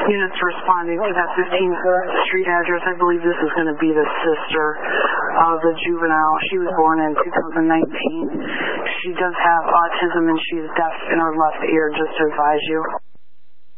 units responding to that 15th Street address. I believe this is going to be the sister of the juvenile. She was born in 2019. She does have autism and she is deaf in her left ear, just to advise you.